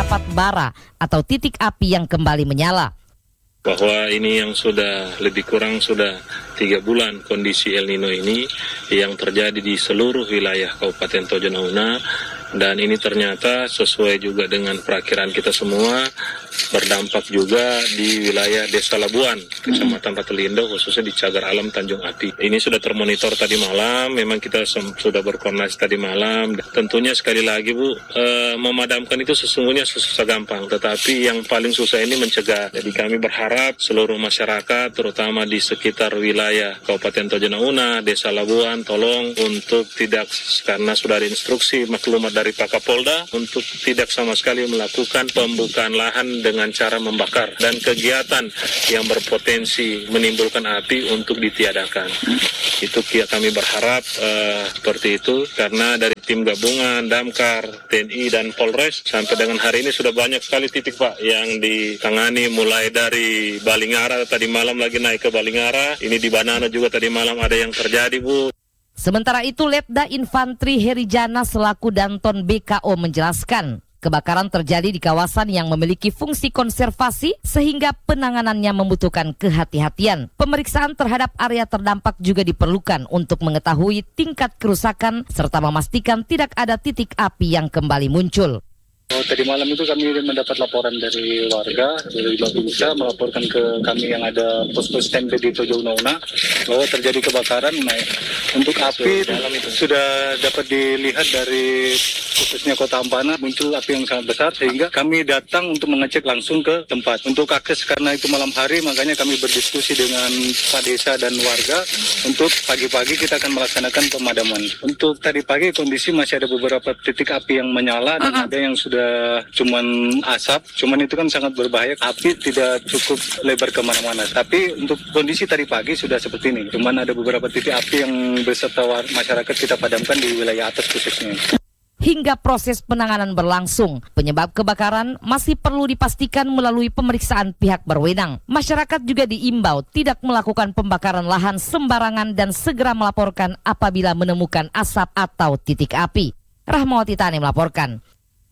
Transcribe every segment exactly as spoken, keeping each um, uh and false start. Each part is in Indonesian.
terdapat bara atau titik api yang kembali menyala. Bahwa ini yang sudah lebih kurang sudah tiga bulan kondisi El Nino ini yang terjadi di seluruh wilayah Kabupaten Tojo Una, dan ini ternyata sesuai juga dengan perakiraan kita semua berdampak juga di wilayah Desa Labuan, Kecamatan Ratelindo, khususnya di Cagar Alam Tanjung Api. Ini sudah termonitor tadi malam, memang kita sem- sudah berkoordinasi tadi malam. Tentunya sekali lagi Bu, eh, memadamkan itu sesungguhnya susah gampang, tetapi yang paling susah ini mencegah. Jadi kami berharap seluruh masyarakat, terutama di sekitar wilayah Kabupaten Tojo Una, Desa Labuan, tolong untuk tidak, karena sudah ada instruksi maklumat dari Pak Kapolda untuk tidak sama sekali melakukan pembukaan lahan dengan cara membakar dan kegiatan yang berpotensi menimbulkan api untuk ditiadakan. Itu kami berharap uh, seperti itu, karena dari tim gabungan, Damkar, T N I dan Polres sampai dengan hari ini sudah banyak sekali titik Pak yang ditangani, mulai dari Balingara, tadi malam lagi naik ke Balingara, ini di Banana juga tadi malam ada yang terjadi Bu. Sementara itu, Letda Infantri Herijana selaku Danton B K O menjelaskan, kebakaran terjadi di kawasan yang memiliki fungsi konservasi sehingga penanganannya membutuhkan kehati-hatian. Pemeriksaan terhadap area terdampak juga diperlukan untuk mengetahui tingkat kerusakan serta memastikan tidak ada titik api yang kembali muncul. Oh, tadi malam itu kami mendapat laporan dari warga dari Babinsa melaporkan ke kami yang ada pos-pos standby di Tojo Una bahwa terjadi kebakaran. Nah, untuk api sudah dapat dilihat dari khususnya Kota Ampana muncul api yang sangat besar sehingga kami datang untuk mengecek langsung ke tempat. Untuk akses karena itu malam hari, makanya kami berdiskusi dengan Pak Desa dan warga untuk pagi-pagi kita akan melaksanakan pemadaman. Untuk tadi pagi kondisi masih ada beberapa titik api yang menyala dan ada yang sudah cuman asap, cuman itu kan sangat berbahaya. Api tidak cukup lebar kemana-mana. Tapi untuk kondisi tadi pagi sudah seperti ini. Cuman ada beberapa titik api yang beserta masyarakat kita padamkan di wilayah atas khususnya. Hingga proses penanganan berlangsung, penyebab kebakaran masih perlu dipastikan melalui pemeriksaan pihak berwenang. Masyarakat juga diimbau tidak melakukan pembakaran lahan sembarangan dan segera melaporkan apabila menemukan asap atau titik api. Rahmawati Tani melaporkan.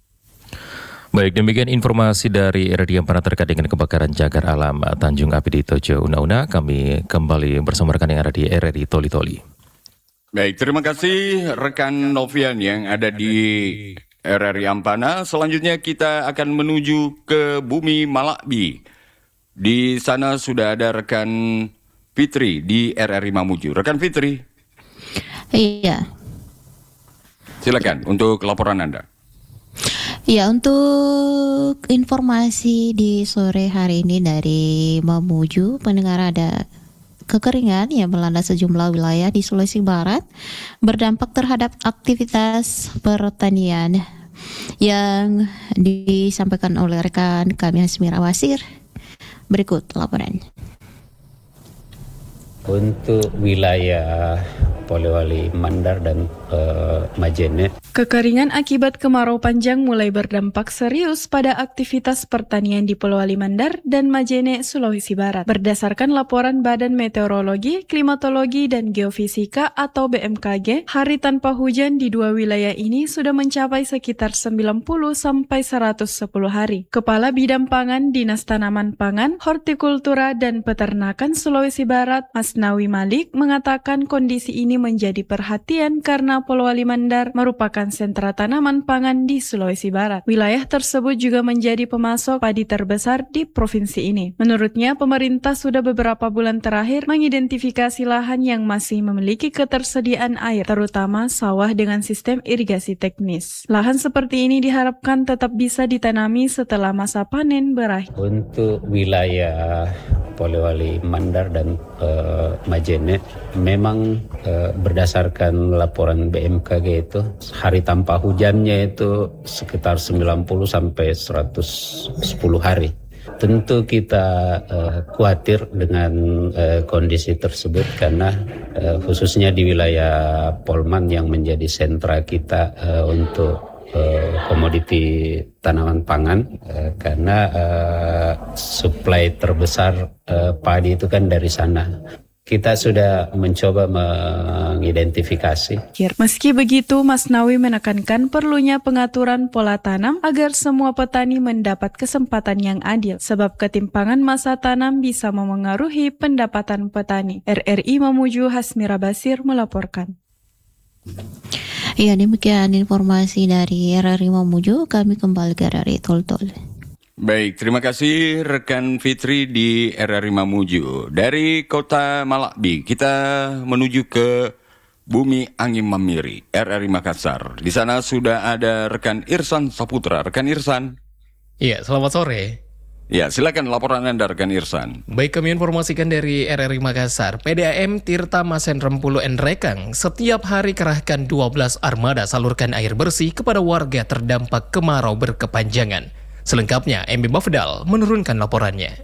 Baik, demikian informasi dari R D Ampana terkait dengan kebakaran Cagar Alam Tanjung Api di Tojo Una. Kami kembali bersama rekan yang ada di R R I Toli Toli. Baik, terima kasih rekan Novian yang ada di R R I Ampana. Selanjutnya kita akan menuju ke Bumi Malakbi. Di sana sudah ada rekan Fitri di R R I Mamuju. Rekan Fitri. Iya. Silakan untuk laporan Anda. Ya, untuk informasi di sore hari ini dari Mamuju, pendengar, ada kekeringan yang melanda sejumlah wilayah di Sulawesi Barat berdampak terhadap aktivitas pertanian yang disampaikan oleh rekan kami Hasmira Wasir. Berikut laporannya. Untuk wilayah Polewali Mandar dan uh, Majene, kekeringan akibat kemarau panjang mulai berdampak serius pada aktivitas pertanian di Polewali Mandar dan Majene, Sulawesi Barat. Berdasarkan laporan Badan Meteorologi, Klimatologi, dan Geofisika atau B M K G, hari tanpa hujan di dua wilayah ini sudah mencapai sekitar sembilan puluh sampai seratus sepuluh hari. Kepala Bidang Pangan Dinas Tanaman Pangan, Hortikultura, dan Peternakan Sulawesi Barat, Asnawi Malik, mengatakan kondisi ini menjadi perhatian karena Polewali Mandar merupakan sentra tanaman pangan di Sulawesi Barat. Wilayah tersebut juga menjadi pemasok padi terbesar di provinsi ini. Menurutnya, pemerintah sudah beberapa bulan terakhir mengidentifikasi lahan yang masih memiliki ketersediaan air, terutama sawah dengan sistem irigasi teknis. Lahan seperti ini diharapkan tetap bisa ditanami setelah masa panen berakhir. Untuk wilayah Polewali Mandar dan uh, Majene, memang uh, berdasarkan laporan B M K G itu hari tanpa hujannya itu sekitar sembilan puluh sampai seratus sepuluh hari. Tentu kita uh, khawatir dengan uh, kondisi tersebut karena uh, khususnya di wilayah Polman yang menjadi sentra kita uh, untuk Uh, komoditi tanaman pangan uh, karena uh, suplai terbesar uh, padi itu kan dari sana. Kita sudah mencoba mengidentifikasi. Meski begitu, Mas Nawi menekankan perlunya pengaturan pola tanam agar semua petani mendapat kesempatan yang adil, sebab ketimpangan masa tanam bisa memengaruhi pendapatan petani. R R I Mamuju, Hasmira Basir melaporkan. Ya, demikian informasi dari R R I Mamuju. Kami kembali ke R R I Tol-Tol. Baik, terima kasih rekan Fitri di R R I Mamuju. Dari kota Malakbi, kita menuju ke Bumi Angin Mamiri, R R I Makassar. Di sana sudah ada rekan Irsan Saputra. Rekan Irsan. Iya, selamat sore. Ya, silakan laporan Anda rekan Irsan. Baik, kami informasikan dari R R I Makassar. P D A M Tirta Masen Rempulu Nrekang setiap hari kerahkan dua belas armada salurkan air bersih kepada warga terdampak kemarau berkepanjangan. Selengkapnya, M B Bafdal menurunkan laporannya.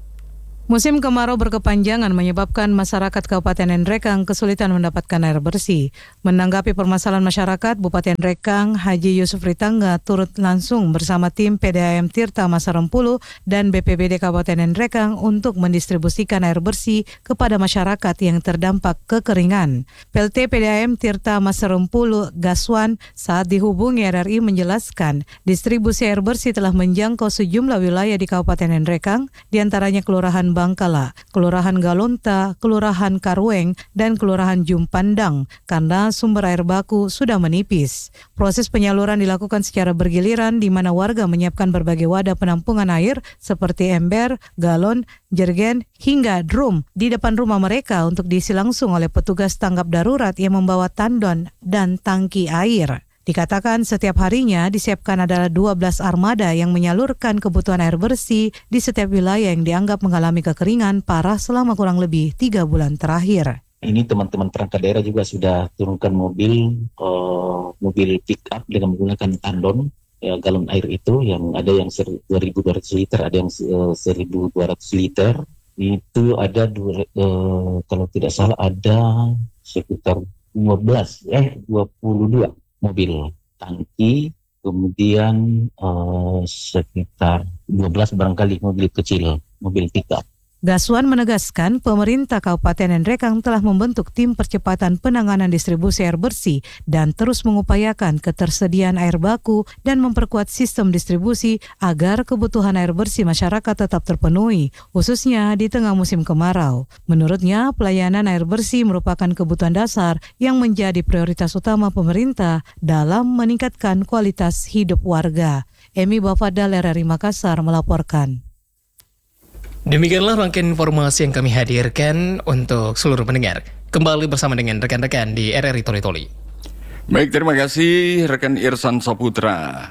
Musim kemarau berkepanjangan menyebabkan masyarakat Kabupaten Nrekang kesulitan mendapatkan air bersih. Menanggapi permasalahan masyarakat, Bupati Nrekang Haji Yusuf Ritangga turut langsung bersama tim P D A M Tirta Masarempulu dan B P B D Kabupaten Nrekang untuk mendistribusikan air bersih kepada masyarakat yang terdampak kekeringan. P L T P D A M Tirta Masarempulu Gaswan saat dihubungi R R I menjelaskan distribusi air bersih telah menjangkau sejumlah wilayah di Kabupaten Nrekang, diantaranya Kelurahan Bangkala, Kelurahan Galonta, Kelurahan Karweng, dan Kelurahan Jumpandang karena sumber air baku sudah menipis. Proses penyaluran dilakukan secara bergiliran di mana warga menyiapkan berbagai wadah penampungan air seperti ember, galon, jergen, hingga drum di depan rumah mereka untuk diisi langsung oleh petugas tanggap darurat yang membawa tandon dan tangki air. Dikatakan setiap harinya disiapkan adalah dua belas armada yang menyalurkan kebutuhan air bersih di setiap wilayah yang dianggap mengalami kekeringan parah selama kurang lebih tiga bulan terakhir. Ini teman-teman perangkat daerah juga sudah turunkan mobil, uh, mobil pick up dengan menggunakan tandon, ya, galon air itu yang ada yang dua ribu dua ratus liter, ada yang uh, seribu dua ratus liter. Itu ada, dua, uh, kalau tidak salah ada sekitar dua belas, eh dua puluh dua. Mobil tangki, kemudian uh, sekitar dua belas barangkali mobil kecil, mobil pickup. Gaswan menegaskan pemerintah Kabupaten Nrekang telah membentuk tim percepatan penanganan distribusi air bersih dan terus mengupayakan ketersediaan air baku dan memperkuat sistem distribusi agar kebutuhan air bersih masyarakat tetap terpenuhi, khususnya di tengah musim kemarau. Menurutnya, pelayanan air bersih merupakan kebutuhan dasar yang menjadi prioritas utama pemerintah dalam meningkatkan kualitas hidup warga. Emi Bafadal, R R I Makassar melaporkan. Demikianlah rangkaian informasi yang kami hadirkan untuk seluruh pendengar. Kembali bersama dengan rekan-rekan di R R I Toli-Toli. Baik, terima kasih rekan Irsan Saputra.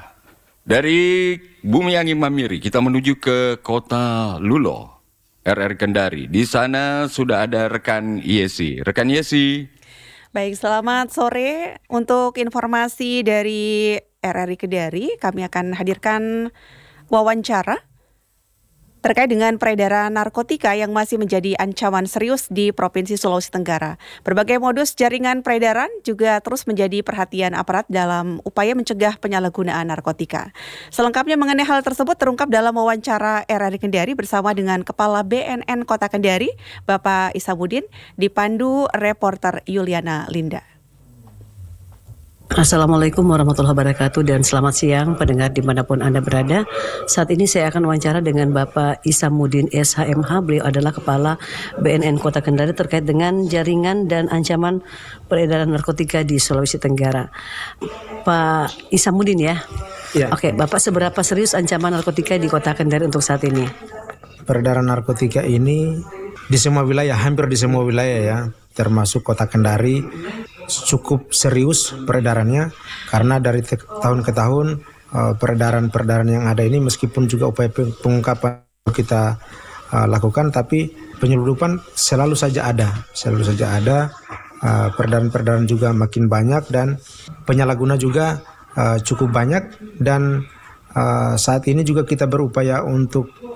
Dari Bumi Angin Mamiri, kita menuju ke kota Lulo, R R I Kendari. Di sana sudah ada rekan Yesi. Rekan Yesi. Baik, selamat sore. Untuk informasi dari R R I Kendari, kami akan hadirkan wawancara terkait dengan peredaran narkotika yang masih menjadi ancaman serius di Provinsi Sulawesi Tenggara. Berbagai modus jaringan peredaran juga terus menjadi perhatian aparat dalam upaya mencegah penyalahgunaan narkotika. Selengkapnya mengenai hal tersebut terungkap dalam wawancara R R I Kendari bersama dengan Kepala B N N Kota Kendari, Bapak Isamuddin, dipandu reporter Yuliana Linda. Assalamualaikum warahmatullahi wabarakatuh dan selamat siang pendengar dimanapun Anda berada. Saat ini saya akan wawancara dengan Bapak Isamuddin S H M H. Beliau adalah Kepala B N N Kota Kendari terkait dengan jaringan dan ancaman peredaran narkotika di Sulawesi Tenggara. Pak Isamuddin ya? Ya. Oke, Bapak seberapa serius ancaman narkotika di Kota Kendari untuk saat ini? Peredaran narkotika ini di semua wilayah, hampir di semua wilayah ya, termasuk Kota Kendari, cukup serius peredarannya karena dari te- tahun ke tahun uh, peredaran-peredaran yang ada ini meskipun juga upaya pengungkapan kita uh, lakukan, tapi penyeludupan selalu saja ada, selalu saja ada. Uh, peredaran-peredaran juga makin banyak dan penyalahguna juga uh, cukup banyak dan uh, saat ini juga kita berupaya untuk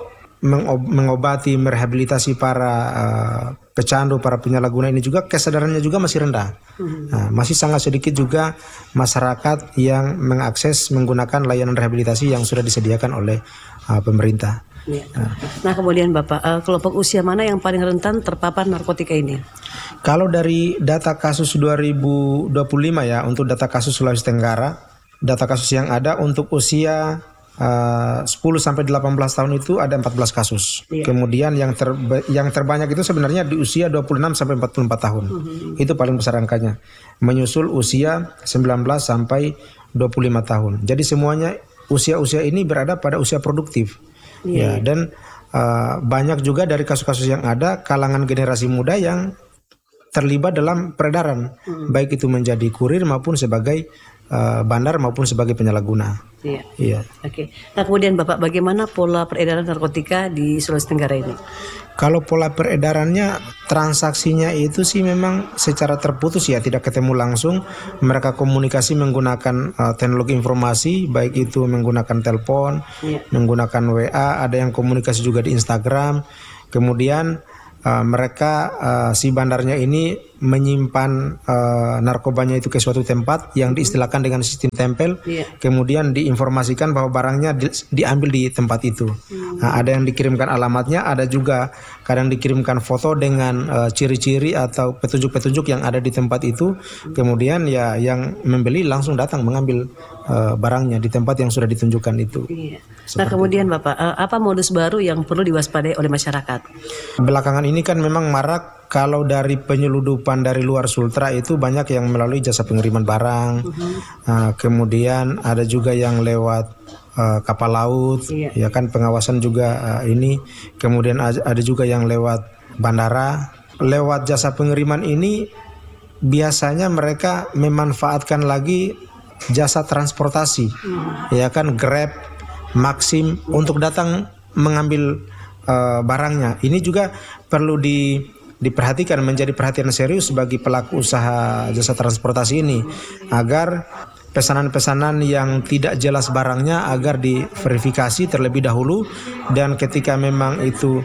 mengob- mengobati, merehabilitasi para uh, pecandu, para penyalahguna ini juga kesadarannya juga masih rendah. Nah, masih sangat sedikit juga masyarakat yang mengakses menggunakan layanan rehabilitasi yang sudah disediakan oleh uh, pemerintah. Ya. Nah kemudian Bapak, uh, kelompok usia mana yang paling rentan terpapar narkotika ini? Kalau dari data kasus dua ribu dua puluh lima ya, untuk data kasus Sulawesi Tenggara, data kasus yang ada untuk usia uh, sepuluh sampai delapan belas tahun itu ada empat belas kasus. Iya. Kemudian yang ter, yang terbanyak itu sebenarnya di usia dua puluh enam sampai empat puluh empat tahun. Uh-huh. Itu paling besar angkanya. Menyusul usia sembilan belas sampai dua puluh lima tahun. Jadi semuanya usia-usia ini berada pada usia produktif. Iya. Ya, dan uh, banyak juga dari kasus-kasus yang ada kalangan generasi muda yang terlibat dalam peredaran, hmm. baik itu menjadi kurir maupun sebagai uh, bandar maupun sebagai penyalahguna. Iya. Iya. Oke. Nah kemudian Bapak, bagaimana pola peredaran narkotika di Sulawesi Tenggara ini? Kalau pola peredarannya, transaksinya itu sih memang secara terputus ya, tidak ketemu langsung. Mereka komunikasi menggunakan uh, teknologi informasi, baik itu menggunakan telepon, yeah. menggunakan W A, ada yang komunikasi juga di Instagram. Kemudian uh, mereka uh, si bandarnya ini menyimpan uh, narkobanya itu ke suatu tempat yang diistilahkan dengan sistem tempel, yeah. kemudian diinformasikan bahwa barangnya di, diambil di tempat itu. Hmm. Nah, ada yang dikirimkan alamatnya, ada juga kadang dikirimkan foto dengan uh, ciri-ciri atau petunjuk-petunjuk yang ada di tempat itu. Hmm. Kemudian ya yang membeli langsung datang mengambil uh, barangnya di tempat yang sudah ditunjukkan itu. Yeah. Nah kemudian Bapak, uh, apa modus baru yang perlu diwaspadai oleh masyarakat? Belakangan ini kan memang marak. Kalau dari penyeludupan dari luar Sultra itu banyak yang melalui jasa pengiriman barang, uh-huh. uh, kemudian ada juga yang lewat uh, kapal laut, iya. ya kan pengawasan juga uh, ini, kemudian ada juga yang lewat bandara. Lewat jasa pengiriman ini biasanya mereka memanfaatkan lagi jasa transportasi, uh-huh. ya kan Grab, Maxim uh-huh. untuk datang mengambil uh, barangnya. Ini juga perlu di diperhatikan, menjadi perhatian serius bagi pelaku usaha jasa transportasi ini agar pesanan-pesanan yang tidak jelas barangnya agar diverifikasi terlebih dahulu, dan ketika memang itu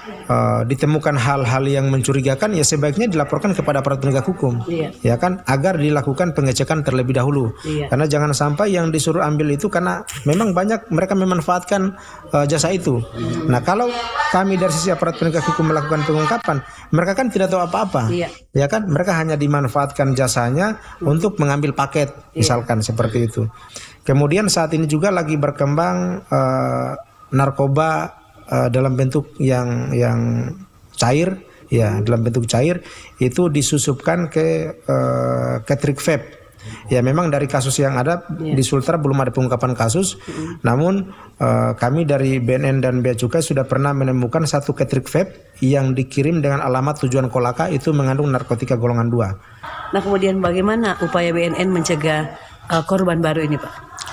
uh, ditemukan hal-hal yang mencurigakan ya sebaiknya dilaporkan kepada aparat penegak hukum, iya. ya kan, agar dilakukan pengecekan terlebih dahulu, iya. karena jangan sampai yang disuruh ambil itu karena memang banyak mereka memanfaatkan uh, jasa itu. Hmm. Nah kalau kami dari sisi aparat penegak hukum melakukan pengungkapan, mereka kan tidak tahu apa-apa, iya. ya kan, mereka hanya dimanfaatkan jasanya hmm. untuk mengambil paket, iya. misalkan seperti itu. Kemudian saat ini juga lagi berkembang uh, narkoba uh, dalam bentuk yang yang cair, ya dalam bentuk cair itu disusupkan ke uh, ke trik vape. Ya memang dari kasus yang ada yeah. di Sultra belum ada pengungkapan kasus, mm-hmm. namun uh, kami dari B N N dan Bea Cukai sudah pernah menemukan satu ketrik vape yang dikirim dengan alamat tujuan Kolaka itu mengandung narkotika golongan dua. Nah kemudian bagaimana upaya B N N mencegah uh, korban baru ini Pak?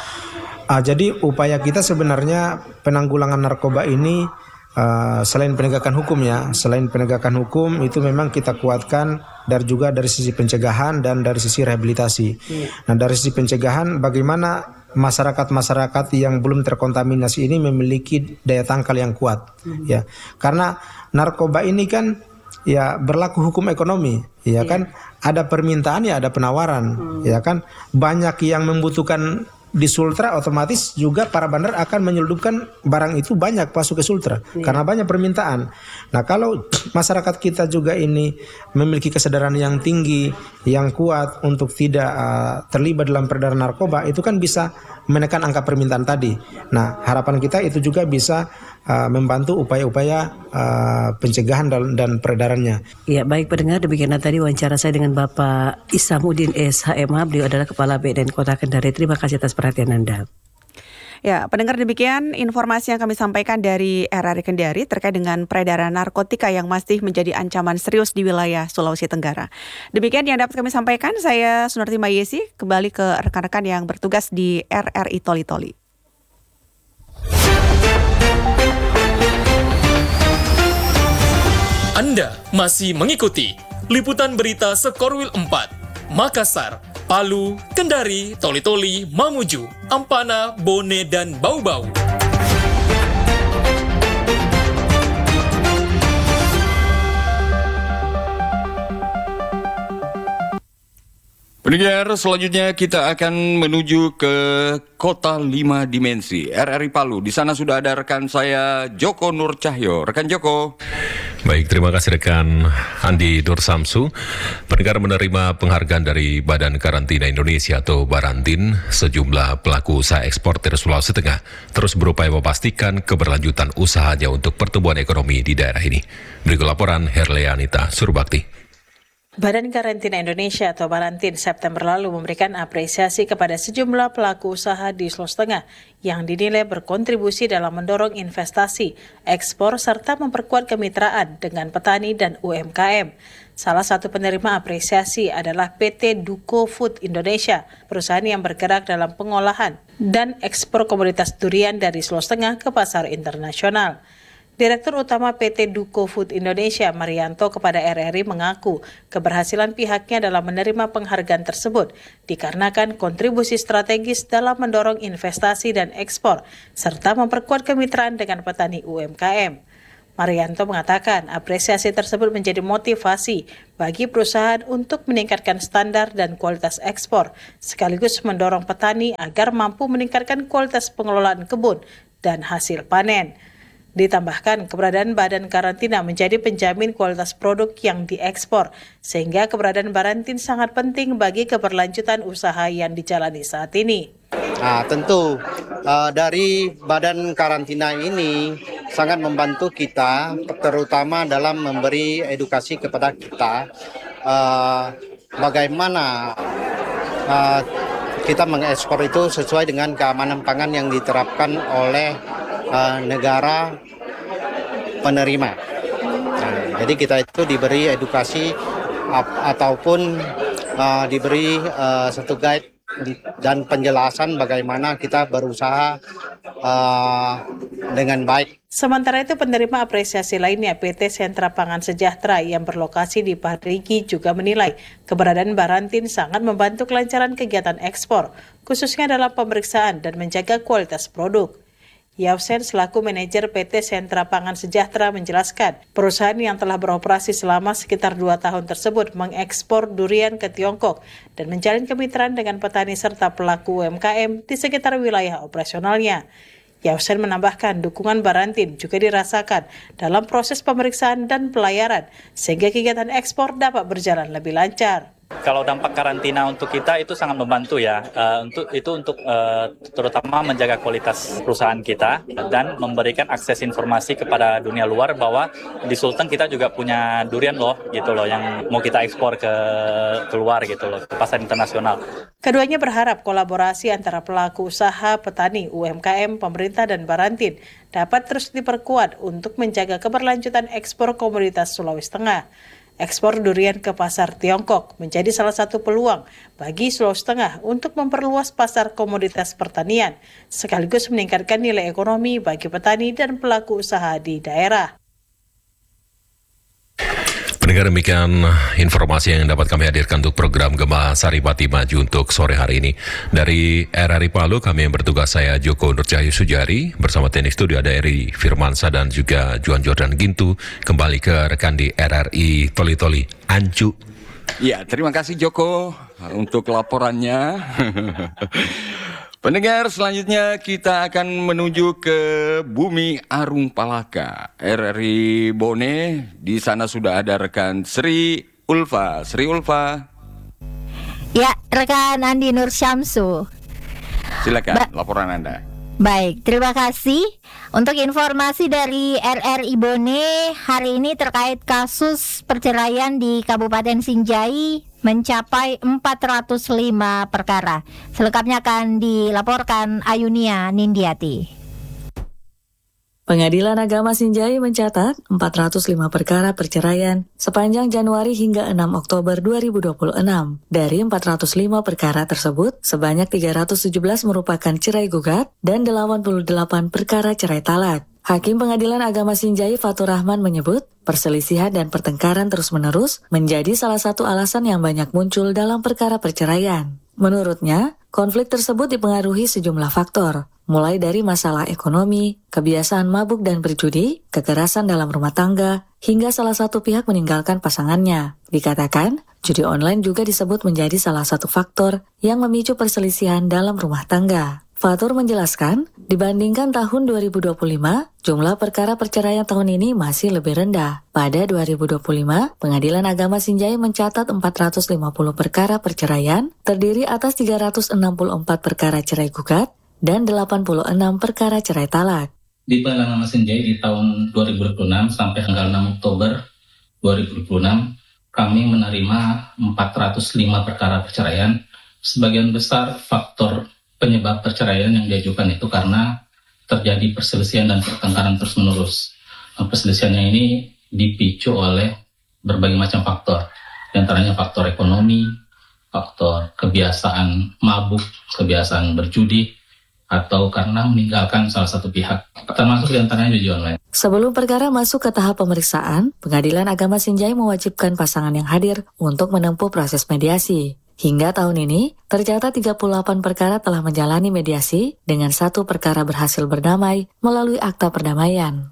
Uh, jadi upaya kita sebenarnya penanggulangan narkoba ini Uh, selain penegakan hukum ya, selain penegakan hukum itu memang kita kuatkan dari juga dari sisi pencegahan dan dari sisi rehabilitasi. Yeah. Nah dari sisi pencegahan, bagaimana masyarakat-masyarakat yang belum terkontaminasi ini memiliki daya tangkal yang kuat, mm-hmm. ya, karena narkoba ini kan ya berlaku hukum ekonomi, ya yeah. kan, ada permintaan ya ada penawaran, mm. ya kan, banyak yang membutuhkan di Sultra, otomatis juga para bandar akan menyeludupkan barang itu banyak masuk ke Sultra yeah. karena banyak permintaan. Nah kalau masyarakat kita juga ini memiliki kesadaran yang tinggi, yang kuat untuk tidak uh, terlibat dalam peredaran narkoba, itu kan bisa menekan angka permintaan tadi. Nah harapan kita itu juga bisa uh, membantu upaya-upaya uh, pencegahan dan, dan peredarannya. Ya baik pendengar, demikianlah tadi wawancara saya dengan Bapak Isamuddin S H M H. Beliau adalah Kepala B N N Kota Kendari. Terima kasih atas perhatian Anda. Ya, pendengar, demikian informasi yang kami sampaikan dari R R I Kendari terkait dengan peredaran narkotika yang masih menjadi ancaman serius di wilayah Sulawesi Tenggara. Demikian yang dapat kami sampaikan. Saya Sunarti Mayesi, kembali ke rekan-rekan yang bertugas di R R I Toli-Toli. Anda masih mengikuti liputan berita Sekorwil empat, Makassar, Palu, Kendari, Toli-Toli, Mamuju, Ampana, Bone, dan Bau-Bau. Pendengar, selanjutnya kita akan menuju ke Kota Lima Dimensi, R R I Palu. Di sana sudah ada rekan saya, Joko Nur Cahyo. Rekan Joko. Baik, terima kasih rekan Andi Nur Samsu. Pendengar, menerima penghargaan dari Badan Karantina Indonesia atau Barantin, sejumlah pelaku usaha eksportir Sulawesi Tengah terus berupaya memastikan keberlanjutan usahanya untuk pertumbuhan ekonomi di daerah ini. Berikut laporan Herleanita Surbakti. Badan Karantina Indonesia atau Barantin September lalu memberikan apresiasi kepada sejumlah pelaku usaha di Sulawesi Tengah yang dinilai berkontribusi dalam mendorong investasi, ekspor, serta memperkuat kemitraan dengan petani dan U M K M. Salah satu penerima apresiasi adalah P T Duko Food Indonesia, perusahaan yang bergerak dalam pengolahan dan ekspor komoditas durian dari Sulawesi Tengah ke pasar internasional. Direktur Utama P T Duko Food Indonesia, Marianto, kepada R R I mengaku keberhasilan pihaknya dalam menerima penghargaan tersebut dikarenakan kontribusi strategis dalam mendorong investasi dan ekspor, serta memperkuat kemitraan dengan petani U M K M. Marianto mengatakan apresiasi tersebut menjadi motivasi bagi perusahaan untuk meningkatkan standar dan kualitas ekspor, sekaligus mendorong petani agar mampu meningkatkan kualitas pengelolaan kebun dan hasil panen. Ditambahkan, keberadaan Badan Karantina menjadi penjamin kualitas produk yang diekspor, sehingga keberadaan Barantin sangat penting bagi keberlanjutan usaha yang dijalani saat ini. Nah, tentu uh, dari Badan Karantina ini sangat membantu kita, terutama dalam memberi edukasi kepada kita uh, bagaimana uh, kita mengekspor itu sesuai dengan keamanan pangan yang diterapkan oleh Uh, negara penerima. Nah, jadi kita itu diberi edukasi uh, ataupun uh, diberi uh, satu guide dan penjelasan bagaimana kita berusaha uh, dengan baik. Sementara itu, penerima apresiasi lainnya P T Sentra Pangan Sejahtera yang berlokasi di Parigi juga menilai keberadaan Barantin sangat membantu kelancaran kegiatan ekspor, khususnya dalam pemeriksaan dan menjaga kualitas produk. Yausen selaku manajer P T Sentra Pangan Sejahtera menjelaskan, perusahaan yang telah beroperasi selama sekitar dua tahun tersebut mengekspor durian ke Tiongkok dan menjalin kemitraan dengan petani serta pelaku U M K M di sekitar wilayah operasionalnya. Yausen menambahkan dukungan Barantin juga dirasakan dalam proses pemeriksaan dan pelayaran, sehingga kegiatan ekspor dapat berjalan lebih lancar. Kalau dampak karantina untuk kita itu sangat membantu ya, uh, untuk itu untuk uh, terutama menjaga kualitas perusahaan kita dan memberikan akses informasi kepada dunia luar bahwa di Sultan kita juga punya durian loh, gitu loh, yang mau kita ekspor ke keluar gitu loh, ke pasar internasional. Keduanya berharap kolaborasi antara pelaku usaha, petani, U M K M, pemerintah dan Barantin dapat terus diperkuat untuk menjaga keberlanjutan ekspor komoditas Sulawesi Tengah. Ekspor durian ke pasar Tiongkok menjadi salah satu peluang bagi Sulawesi Tengah untuk memperluas pasar komoditas pertanian, sekaligus meningkatkan nilai ekonomi bagi petani dan pelaku usaha di daerah. Pendengar, demikian informasi yang dapat kami hadirkan untuk program Gema Saripati Maju untuk sore hari ini. Dari R R I Palu, kami yang bertugas, saya Joko Nur Cahyo Sujari, bersama teknik studio ada Eri Firmansa dan juga Juan Jordan Gintu. Kembali ke rekan di R R I Toli Toli, Ancu. Ya, terima kasih Joko untuk laporannya. Pendengar, selanjutnya kita akan menuju ke Bumi Arung Palaka, R R I Bone. Di sana sudah ada rekan Sri Ulfa. Sri Ulfa. Ya, rekan Andi Nur Syamsu. Silakan ba- laporan Anda. Baik, terima kasih. Untuk informasi dari R R I Bone hari ini terkait kasus perceraian di Kabupaten Sinjai mencapai empat ratus lima perkara. Selengkapnya akan dilaporkan Ayunia Nindiati. Pengadilan Agama Sinjai mencatat empat ratus lima perkara perceraian sepanjang Januari hingga enam Oktober dua ribu dua puluh enam. Dari empat ratus lima perkara tersebut, sebanyak tiga ratus tujuh belas merupakan cerai gugat dan delapan puluh delapan perkara cerai talak. Hakim Pengadilan Agama Sinjai Fatur Rahman menyebut, perselisihan dan pertengkaran terus-menerus menjadi salah satu alasan yang banyak muncul dalam perkara perceraian. Menurutnya, konflik tersebut dipengaruhi sejumlah faktor, mulai dari masalah ekonomi, kebiasaan mabuk dan berjudi, kekerasan dalam rumah tangga, hingga salah satu pihak meninggalkan pasangannya. Dikatakan, judi online juga disebut menjadi salah satu faktor yang memicu perselisihan dalam rumah tangga. Fatur menjelaskan, dibandingkan tahun dua ribu dua puluh lima, jumlah perkara perceraian tahun ini masih lebih rendah. Pada dua ribu dua puluh lima, Pengadilan Agama Sinjai mencatat empat ratus lima puluh perkara perceraian, terdiri atas tiga ratus enam puluh empat perkara cerai gugat, dan delapan puluh enam perkara cerai talak. Di Pengadilan Agama Sinjai di tahun dua ribu dua puluh enam sampai tanggal enam Oktober dua ribu dua puluh enam, kami menerima empat ratus lima perkara perceraian. Sebagian besar faktor penyebab perceraian yang diajukan itu karena terjadi perselisihan dan pertengkaran terus-menerus. Nah, perselisihannya ini dipicu oleh berbagai macam faktor, di antaranya faktor ekonomi, faktor kebiasaan mabuk, kebiasaan berjudi, atau karena meninggalkan salah satu pihak, termasuk di antaranya judi online. Sebelum perkara masuk ke tahap pemeriksaan, Pengadilan Agama Sinjai mewajibkan pasangan yang hadir untuk menempuh proses mediasi. Hingga tahun ini, tercatat tiga puluh delapan perkara telah menjalani mediasi dengan satu perkara berhasil berdamai melalui akta perdamaian.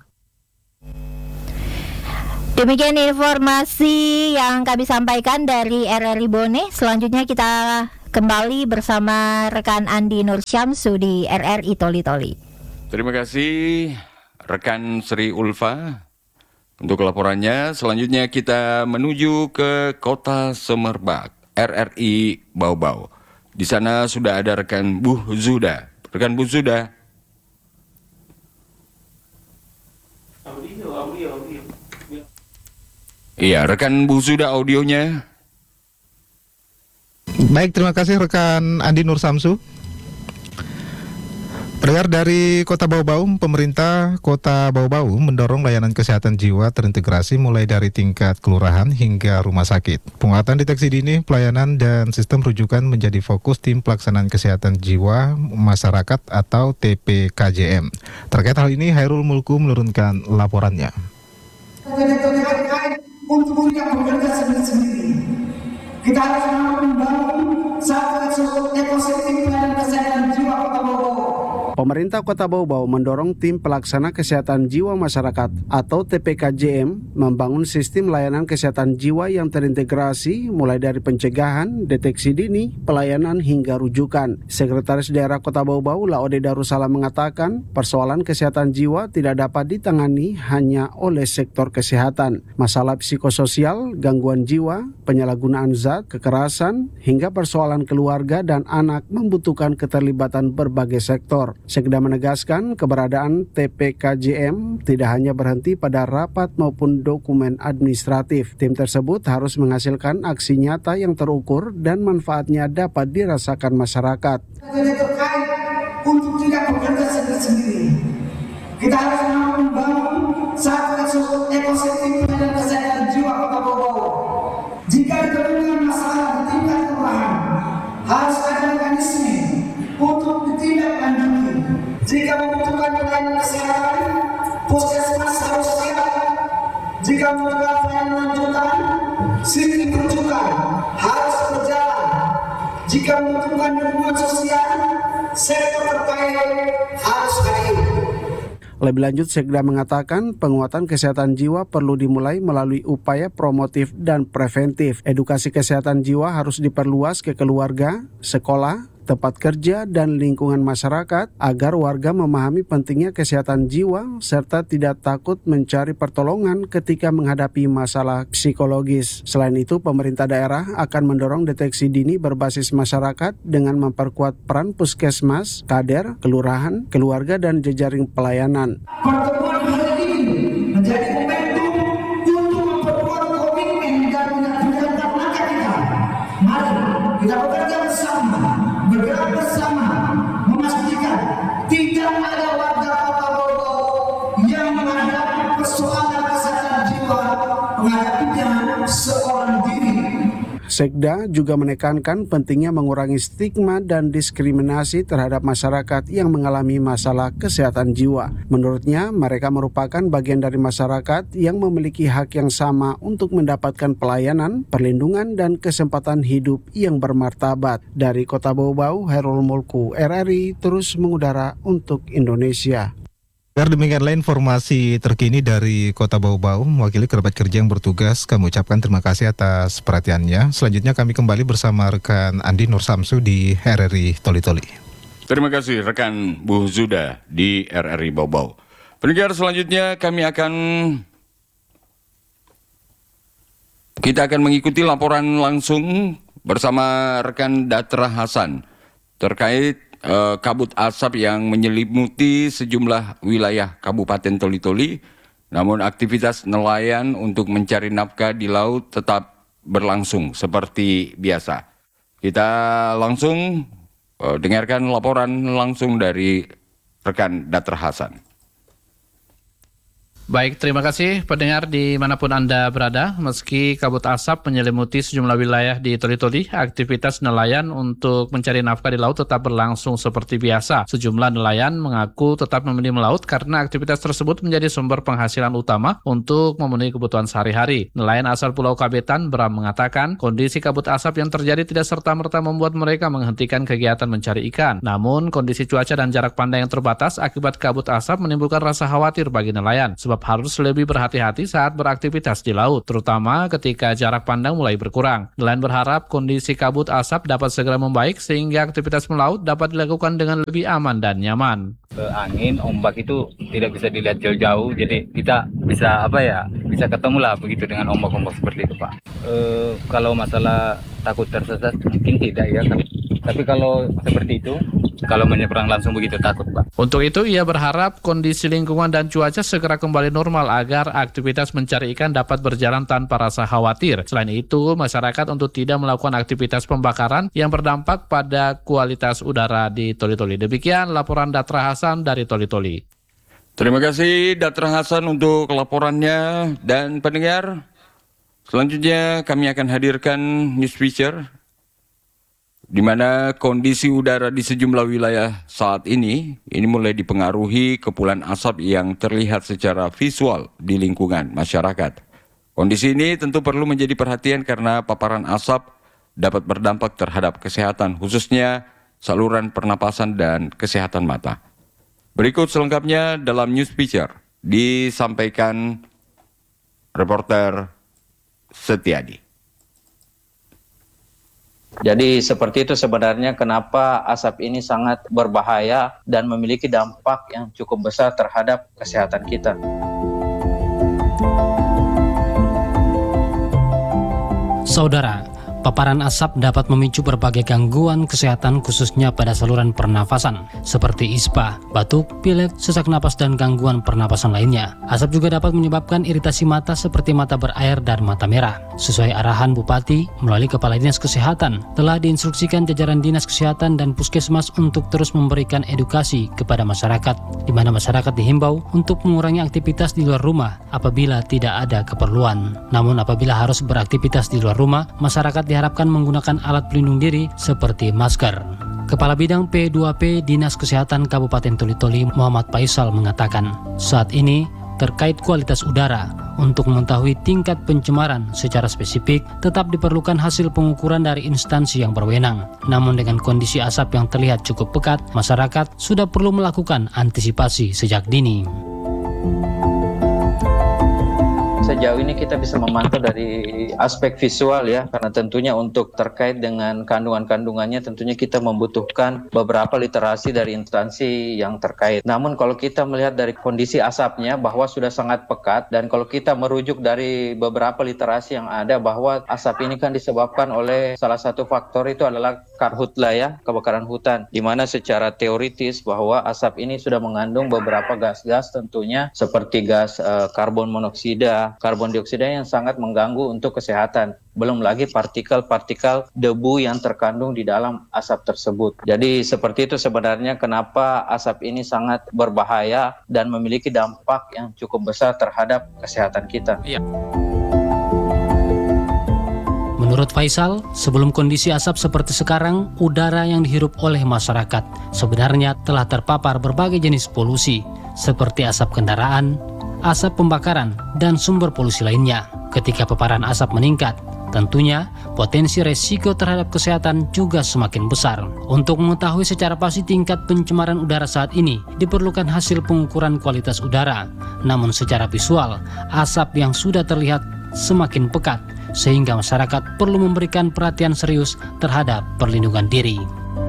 Demikian informasi yang kami sampaikan dari R R I Bone. Selanjutnya kita kembali bersama rekan Andi Nur Syamsu di R R I Toli Toli. Terima kasih rekan Sri Ulfa untuk laporannya. Selanjutnya kita menuju ke Kota Semerbak. R R I Bau-Bau. Di sana sudah ada rekan Bu Zuda. Rekan Bu Zuda. Iya, rekan Bu Zuda audionya. Baik, terima kasih rekan Andi Nur Samsu. Pendengar dari Kota Bau-Bau, pemerintah Kota Bau-Bau mendorong layanan kesehatan jiwa terintegrasi mulai dari tingkat kelurahan hingga rumah sakit. Penguatan deteksi dini, pelayanan, dan sistem rujukan menjadi fokus tim pelaksanaan kesehatan jiwa masyarakat atau T P K J M. Terkait hal ini, Hairul Mulku menurunkan laporannya. Untuk tidak bekerja sendiri-sendiri, kita harus membangun satu ekosistem pelayanan kesehatan jiwa Kota Bau-Bau. Pemerintah Kota Bau-Bau mendorong tim pelaksana kesehatan jiwa masyarakat atau T P K J M membangun sistem layanan kesehatan jiwa yang terintegrasi mulai dari pencegahan, deteksi dini, pelayanan hingga rujukan. Sekretaris Daerah Kota Bau-Bau Laode Darussalam mengatakan persoalan kesehatan jiwa tidak dapat ditangani hanya oleh sektor kesehatan. Masalah psikososial, gangguan jiwa, penyalahgunaan zat, kekerasan, hingga persoalan keluarga dan anak membutuhkan keterlibatan berbagai sektor. Sekda menegaskan keberadaan T P K J M tidak hanya berhenti pada rapat maupun dokumen administratif. Tim tersebut harus menghasilkan aksi nyata yang terukur dan manfaatnya dapat dirasakan masyarakat. Terkait untuk tidak bekerja sendiri-sendiri, kita harus membangun satu ekosistem pelayanan kesehatan jiwa Kota Bau-Bau. Jika ditemukan masalah di tingkat kelurahan, harus ada mekanisme untuk ditindaklanjuti. Jika membutuhkan pelayanan kesehatan, puskesmas harus siap. Jika membutuhkan pelayanan lanjutan, sistem rujukan harus berjalan. Jika membutuhkan dukungan sosial, sektor terkait harus hadir. Lebih lanjut, Sekda mengatakan penguatan kesehatan jiwa perlu dimulai melalui upaya promotif dan preventif. Edukasi kesehatan jiwa harus diperluas ke keluarga, sekolah, tempat kerja, dan lingkungan masyarakat agar warga memahami pentingnya kesehatan jiwa serta tidak takut mencari pertolongan ketika menghadapi masalah psikologis. Selain itu, pemerintah daerah akan mendorong deteksi dini berbasis masyarakat dengan memperkuat peran puskesmas, kader, kelurahan, keluarga, dan jejaring pelayanan. Pertemuan hari ini menjadi momentum untuk memperkuat komitmen dan menjalankan langkah kita. Mari kita bekerja bersama, bergerak bersama, memastikan tidak ada warga Kota Bau-Bau yang menghadapi persoalan kesehatan jiwa menghadapinya seorang diri. Sekda juga menekankan pentingnya mengurangi stigma dan diskriminasi terhadap masyarakat yang mengalami masalah kesehatan jiwa. Menurutnya, mereka merupakan bagian dari masyarakat yang memiliki hak yang sama untuk mendapatkan pelayanan, perlindungan, dan kesempatan hidup yang bermartabat. Dari Kota Bau-Bau, Hairul Mulku, R R I terus mengudara untuk Indonesia. Demikianlah informasi terkini dari Kota Bau-Bau. Mewakili kerabat kerja yang bertugas, kami ucapkan terima kasih atas perhatiannya. Selanjutnya kami kembali bersama rekan Andi Nur Samsu di R R I Toli-Toli. Terima kasih rekan Bu Zuda di R R I Bau-Bau. Pendengar, selanjutnya kami akan kita akan mengikuti laporan langsung bersama rekan Datra Hasan terkait Uh, kabut asap yang menyelimuti sejumlah wilayah Kabupaten Toli-Toli, namun aktivitas nelayan untuk mencari nafkah di laut tetap berlangsung seperti biasa. Kita langsung uh, dengarkan laporan langsung dari rekan Datra Hasan. Baik, terima kasih pendengar dimanapun Anda berada. Meski kabut asap menyelimuti sejumlah wilayah di Toli-Toli, aktivitas nelayan untuk mencari nafkah di laut tetap berlangsung seperti biasa. Sejumlah nelayan mengaku tetap memilih melaut karena aktivitas tersebut menjadi sumber penghasilan utama untuk memenuhi kebutuhan sehari-hari. Nelayan asal Pulau Kabetan, Bram, mengatakan kondisi kabut asap yang terjadi tidak serta-merta membuat mereka menghentikan kegiatan mencari ikan. Namun, kondisi cuaca dan jarak pandang yang terbatas akibat kabut asap menimbulkan rasa khawatir bagi nelayan, sebab harus lebih berhati-hati saat beraktivitas di laut, terutama ketika jarak pandang mulai berkurang. Nelayan berharap kondisi kabut asap dapat segera membaik sehingga aktivitas melaut dapat dilakukan dengan lebih aman dan nyaman. Angin, ombak itu tidak bisa dilihat jauh-jauh, jadi kita bisa apa ya, bisa ketemu lah begitu dengan ombak-ombak seperti itu, Pak. E, kalau masalah takut tersesat mungkin tidak ya, tapi kalau seperti itu, kalau menyeberang langsung begitu takut, Pak. Untuk itu, ia berharap kondisi lingkungan dan cuaca segera kembali normal agar aktivitas mencari ikan dapat berjalan tanpa rasa khawatir. Selain itu, masyarakat untuk tidak melakukan aktivitas pembakaran yang berdampak pada kualitas udara di Toli-Toli. Demikian laporan Datra Hasan dari Toli-Toli. Terima kasih Datra Hasan untuk laporannya. Dan pendengar, selanjutnya kami akan hadirkan News Feature, di mana kondisi udara di sejumlah wilayah saat ini ini mulai dipengaruhi kepulan asap yang terlihat secara visual di lingkungan masyarakat. Kondisi ini tentu perlu menjadi perhatian karena paparan asap dapat berdampak terhadap kesehatan, khususnya saluran pernapasan dan kesehatan mata. Berikut selengkapnya dalam News Feature disampaikan reporter Setiadi. Jadi seperti itu sebenarnya kenapa asap ini sangat berbahaya dan memiliki dampak yang cukup besar terhadap kesehatan kita. Saudara, paparan asap dapat memicu berbagai gangguan kesehatan khususnya pada saluran pernafasan seperti ispa, batuk, pilek, sesak napas, dan gangguan pernapasan lainnya. Asap juga dapat menyebabkan iritasi mata seperti mata berair dan mata merah. Sesuai arahan Bupati melalui Kepala Dinas Kesehatan, telah diinstruksikan jajaran Dinas Kesehatan dan Puskesmas untuk terus memberikan edukasi kepada masyarakat, di mana masyarakat dihimbau untuk mengurangi aktivitas di luar rumah apabila tidak ada keperluan. Namun apabila harus beraktivitas di luar rumah, masyarakat diharapkan menggunakan alat pelindung diri seperti masker. Kepala Bidang P dua P Dinas Kesehatan Kabupaten Toli-Toli Muhammad Faisal mengatakan, saat ini terkait kualitas udara, untuk mengetahui tingkat pencemaran secara spesifik tetap diperlukan hasil pengukuran dari instansi yang berwenang. Namun dengan kondisi asap yang terlihat cukup pekat, masyarakat sudah perlu melakukan antisipasi sejak dini. Sejauh ini kita bisa memantau dari aspek visual ya, karena tentunya untuk terkait dengan kandungan-kandungannya tentunya kita membutuhkan beberapa literasi dari instansi yang terkait. Namun kalau kita melihat dari kondisi asapnya bahwa sudah sangat pekat, dan kalau kita merujuk dari beberapa literasi yang ada bahwa asap ini kan disebabkan oleh salah satu faktor itu adalah karhutla ya, kebakaran hutan, di mana secara teoritis bahwa asap ini sudah mengandung beberapa gas-gas tentunya seperti gas uh, karbon monoksida, karbon dioksida yang sangat mengganggu untuk kesehatan. Belum lagi partikel-partikel debu yang terkandung di dalam asap tersebut. Jadi seperti itu sebenarnya kenapa asap ini sangat berbahaya dan memiliki dampak yang cukup besar terhadap kesehatan kita. Iya. Menurut Faisal, sebelum kondisi asap seperti sekarang, udara yang dihirup oleh masyarakat sebenarnya telah terpapar berbagai jenis polusi, seperti asap kendaraan, asap pembakaran, dan sumber polusi lainnya. Ketika paparan asap meningkat, tentunya potensi resiko terhadap kesehatan juga semakin besar. Untuk mengetahui secara pasti tingkat pencemaran udara saat ini, diperlukan hasil pengukuran kualitas udara. Namun secara visual, asap yang sudah terlihat semakin pekat, sehingga masyarakat perlu memberikan perhatian serius terhadap perlindungan diri.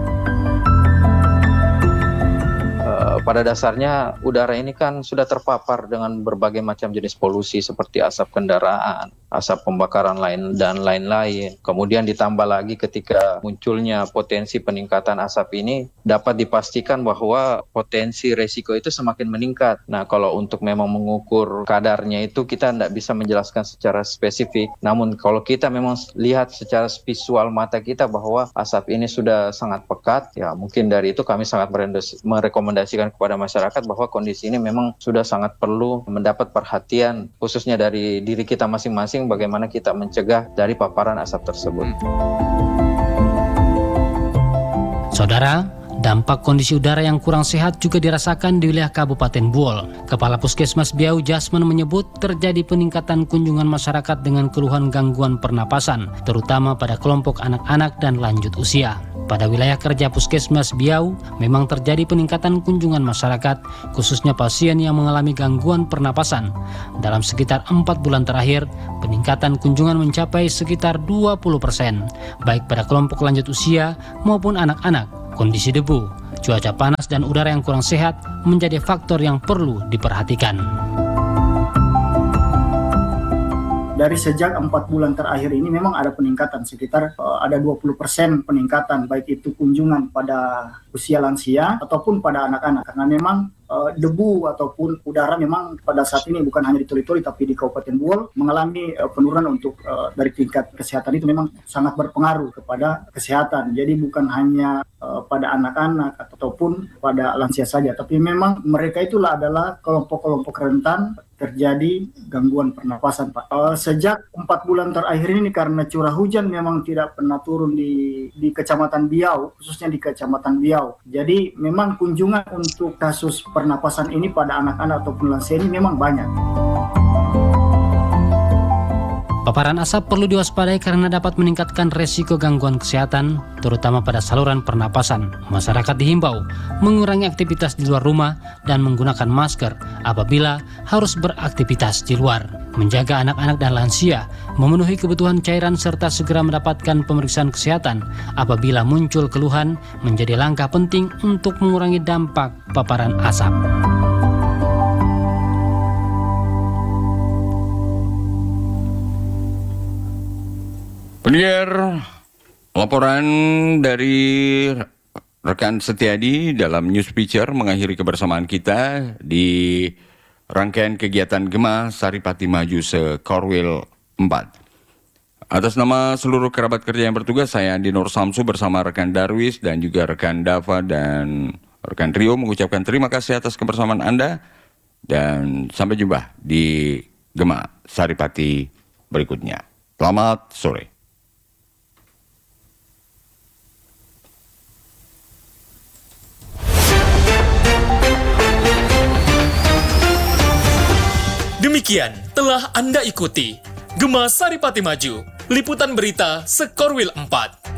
Pada dasarnya udara ini kan sudah terpapar dengan berbagai macam jenis polusi seperti asap kendaraan, asap pembakaran lain dan lain-lain. Kemudian ditambah lagi ketika munculnya potensi peningkatan asap ini, dapat dipastikan bahwa potensi resiko itu semakin meningkat. Nah, kalau untuk memang mengukur kadarnya itu kita tidak bisa menjelaskan secara spesifik. Namun kalau kita memang lihat secara visual mata kita bahwa asap ini sudah sangat pekat, ya mungkin dari itu kami sangat merekomendasikan kepada masyarakat bahwa kondisi ini memang sudah sangat perlu mendapat perhatian, khususnya dari diri kita masing-masing, bagaimana kita mencegah dari paparan asap tersebut. Saudara, dampak kondisi udara yang kurang sehat juga dirasakan di wilayah Kabupaten Buol. Kepala Puskesmas Biau Jasman menyebut terjadi peningkatan kunjungan masyarakat dengan keluhan gangguan pernapasan, terutama pada kelompok anak-anak dan lanjut usia. Pada wilayah kerja Puskesmas Biau, memang terjadi peningkatan kunjungan masyarakat, khususnya pasien yang mengalami gangguan pernapasan. Dalam sekitar empat bulan terakhir, peningkatan kunjungan mencapai sekitar dua puluh persen, baik pada kelompok lanjut usia maupun anak-anak. Kondisi debu, cuaca panas dan udara yang kurang sehat menjadi faktor yang perlu diperhatikan. Dari sejak empat bulan terakhir ini memang ada peningkatan, sekitar uh, ada dua puluh persen peningkatan, baik itu kunjungan pada usia lansia ataupun pada anak-anak. Karena memang uh, debu ataupun udara memang pada saat ini bukan hanya di Toli-Toli tapi di Kabupaten Buol mengalami uh, penurunan untuk uh, dari tingkat kesehatan itu memang sangat berpengaruh kepada kesehatan. Jadi bukan hanya uh, pada anak-anak ataupun pada lansia saja, tapi memang mereka itulah adalah kelompok-kelompok rentan terjadi gangguan pernapasan, Pak. Uh, sejak empat bulan terakhir ini karena curah hujan memang tidak pernah turun di di Kecamatan Biau, khususnya di Kecamatan Biau. Jadi memang kunjungan untuk kasus pernapasan ini pada anak-anak ataupun lansia ini memang banyak. Paparan asap perlu diwaspadai karena dapat meningkatkan resiko gangguan kesehatan, terutama pada saluran pernapasan. Masyarakat dihimbau mengurangi aktivitas di luar rumah dan menggunakan masker apabila harus beraktivitas di luar. Menjaga anak-anak dan lansia, memenuhi kebutuhan cairan serta segera mendapatkan pemeriksaan kesehatan apabila muncul keluhan menjadi langkah penting untuk mengurangi dampak paparan asap. Pendengar, laporan dari rekan Setiadi dalam News Picture mengakhiri kebersamaan kita di rangkaian kegiatan Gema Saripati Maju se-Korwil empat. Atas nama seluruh kerabat kerja yang bertugas, saya Andi Nur Samsu bersama rekan Darwis dan juga rekan Dava dan rekan Rio mengucapkan terima kasih atas kebersamaan Anda dan sampai jumpa di Gema Saripati berikutnya. Selamat sore. Demikian telah Anda ikuti Gema Saripati Maju, liputan berita se-Korwil empat.